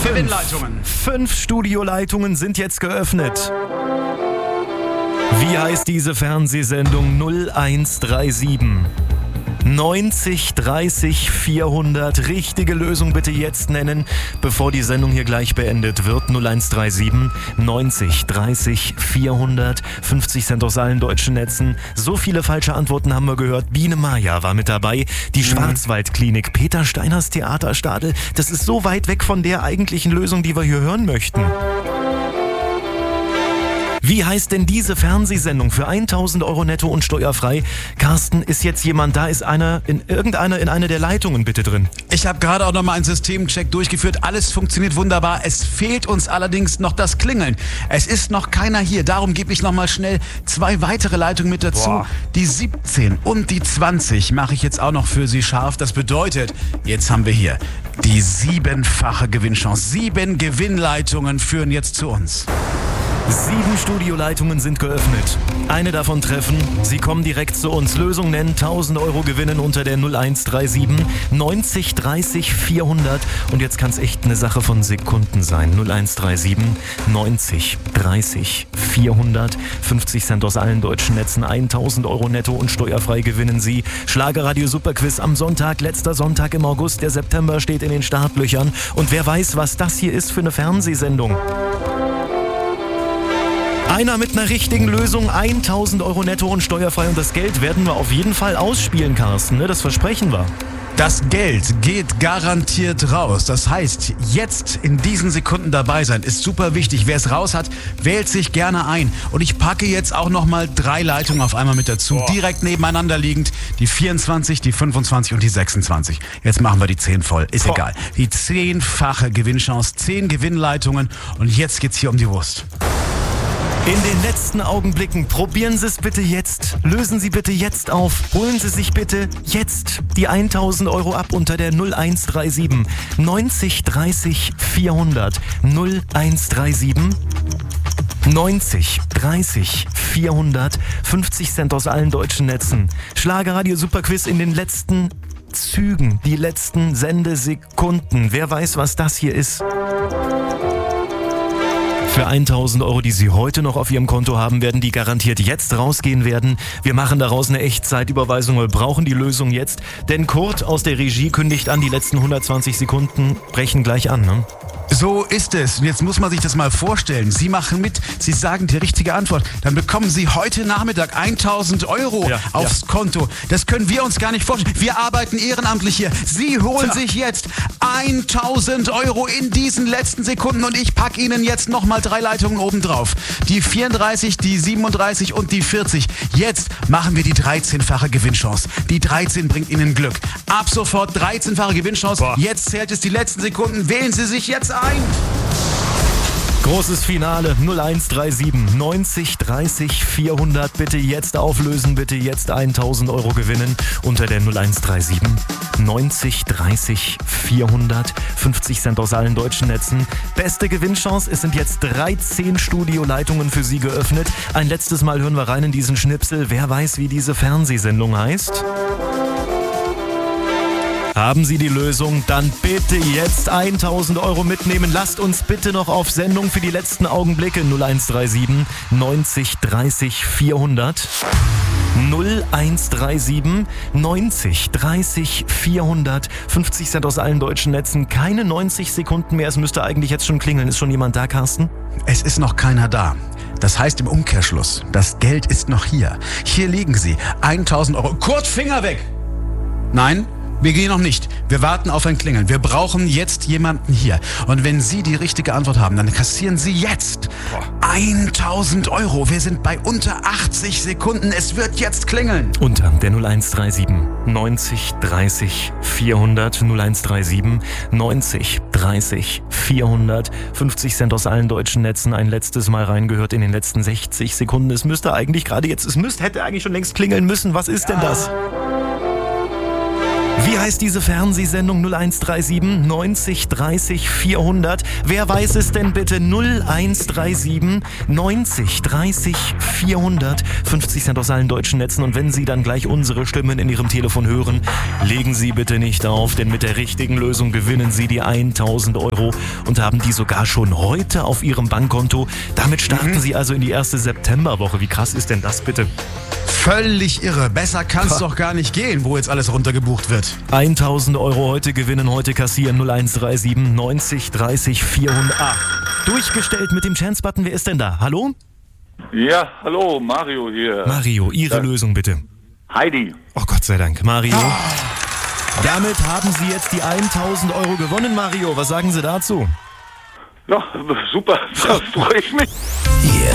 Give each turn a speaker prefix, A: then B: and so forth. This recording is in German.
A: Gewinnleitungen.
B: 5 Studioleitungen sind jetzt geöffnet. Wie heißt diese Fernsehsendung? 0137 90 30 400. Richtige Lösung bitte jetzt nennen, bevor die Sendung hier gleich beendet wird. 0137 90 30 400. 50 Cent aus allen deutschen Netzen. So viele falsche Antworten haben wir gehört. Biene Maya war mit dabei. Die Schwarzwaldklinik. Peter Steiners Theaterstadel. Das ist so weit weg von der eigentlichen Lösung, die wir hier hören möchten. Wie heißt denn diese Fernsehsendung für 1.000 Euro netto und steuerfrei? Carsten, ist jetzt jemand da? Ist einer in einer der Leitungen bitte drin?
A: Ich habe gerade auch nochmal einen Systemcheck durchgeführt. Alles funktioniert wunderbar. Es fehlt uns allerdings noch das Klingeln. Es ist noch keiner hier. Darum gebe ich nochmal schnell 2 weitere Leitungen mit dazu.
B: Boah.
A: Die 17 und die 20 mache ich jetzt auch noch für Sie scharf. Das bedeutet, jetzt haben wir hier die 7-fache Gewinnchance. 7 Gewinnleitungen führen jetzt zu uns.
B: 7 Studioleitungen sind geöffnet. Eine davon treffen. Sie kommen direkt zu uns. Lösung nennen, 1.000 Euro gewinnen unter der 0137 90 30 400. Und jetzt kann es echt eine Sache von Sekunden sein. 0137 90 30 400. 50 Cent aus allen deutschen Netzen. 1.000 Euro netto und steuerfrei gewinnen Sie. Schlagerradio Superquiz am Sonntag. Letzter Sonntag im August. Der September steht in den Startlöchern. Und wer weiß, was das hier ist für eine Fernsehsendung. Einer mit einer richtigen Lösung, 1.000 Euro netto und steuerfrei. Und das Geld werden wir auf jeden Fall ausspielen, Carsten. Ne? Das versprechen wir.
A: Das Geld geht garantiert raus. Das heißt, jetzt in diesen Sekunden dabei sein ist super wichtig. Wer es raus hat, wählt sich gerne ein. Und ich packe jetzt auch nochmal 3 Leitungen auf einmal mit dazu.
B: Boah.
A: Direkt nebeneinander liegend. Die 24, die 25 und die 26. Jetzt machen wir die 10 voll. Ist
B: Boah.
A: egal. Die 10-fache Gewinnchance, 10 Gewinnleitungen. Und jetzt geht's hier um die Wurst.
B: In den letzten Augenblicken probieren Sie es bitte jetzt. Lösen Sie bitte jetzt auf. Holen Sie sich bitte jetzt die 1.000 Euro ab unter der 0137 90 30 400. 0137 90 30 400. 50 Cent aus allen deutschen Netzen. Schlagerradio Superquiz in den letzten Zügen. Die letzten Sendesekunden. Wer weiß, was das hier ist? Für 1.000 Euro, die Sie heute noch auf Ihrem Konto haben werden, die garantiert jetzt rausgehen werden. Wir machen daraus eine Echtzeitüberweisung. Wir brauchen die Lösung jetzt. Denn Kurt aus der Regie kündigt an, die letzten 120 Sekunden brechen gleich an. Ne?
A: So ist es. Und jetzt muss man sich das mal vorstellen. Sie machen mit, Sie sagen die richtige Antwort. Dann bekommen Sie heute Nachmittag 1.000 Euro aufs Konto. Das können wir uns gar nicht vorstellen. Wir arbeiten ehrenamtlich hier. Sie holen sich jetzt 1.000 Euro in diesen letzten Sekunden und ich packe Ihnen jetzt nochmal 3 Leitungen obendrauf. Die 34, die 37 und die 40. Jetzt machen wir die 13-fache Gewinnchance. Die 13 bringt Ihnen Glück. Ab sofort 13-fache Gewinnchance.
B: Boah.
A: Jetzt zählt es die letzten Sekunden. Wählen Sie sich jetzt ein.
B: Großes Finale 0137 90 30 400. Bitte jetzt auflösen, bitte jetzt 1.000 Euro gewinnen unter der 0137 90 30 400. 50 Cent aus allen deutschen Netzen. Beste Gewinnchance, es sind jetzt 13 Studioleitungen für Sie geöffnet. Ein letztes Mal hören wir rein in diesen Schnipsel. Wer weiß, wie diese Fernsehsendung heißt? Haben Sie die Lösung? Dann bitte jetzt 1.000 Euro mitnehmen. Lasst uns bitte noch auf Sendung für die letzten Augenblicke. 0137 90 30 400. 0137 90 30 400. 50 Cent aus allen deutschen Netzen. Keine 90 Sekunden mehr. Es müsste eigentlich jetzt schon klingeln. Ist schon jemand da, Carsten?
A: Es ist noch keiner da. Das heißt im Umkehrschluss, das Geld ist noch hier. Hier liegen sie. 1.000 Euro. Kurt, Finger weg! Nein? Wir gehen noch nicht. Wir warten auf ein Klingeln. Wir brauchen jetzt jemanden hier. Und wenn Sie die richtige Antwort haben, dann kassieren Sie jetzt 1.000 Euro. Wir sind bei unter 80 Sekunden. Es wird jetzt klingeln.
B: Unter der 0137 90 30 400. 0137 90 30 400. 50 Cent aus allen deutschen Netzen. Ein letztes Mal reingehört in den letzten 60 Sekunden. Es müsste eigentlich gerade jetzt, hätte eigentlich schon längst klingeln müssen. Was ist denn das? Wie heißt diese Fernsehsendung? 0137 90 30 400. Wer weiß es denn bitte? 0137 90 30 400. 50 Cent aus allen deutschen Netzen. Und wenn Sie dann gleich unsere Stimmen in Ihrem Telefon hören, legen Sie bitte nicht auf, denn mit der richtigen Lösung gewinnen Sie die 1000 Euro und haben die sogar schon heute auf Ihrem Bankkonto. Damit starten Sie also in die erste Septemberwoche. Wie krass ist denn das bitte?
A: Völlig irre. Besser kann es doch gar nicht gehen, wo jetzt alles runtergebucht wird.
B: 1000 Euro heute gewinnen, heute kassieren. 0137 90 30 400. Durchgestellt mit dem Chance-Button. Wer ist denn da? Hallo?
C: Ja, hallo, Mario hier.
B: Mario, Ihre Lösung bitte.
C: Heidi.
B: Oh Gott sei Dank, Mario. Damit haben Sie jetzt die 1000 Euro gewonnen, Mario. Was sagen Sie dazu?
C: Ja, super, das freue ich mich.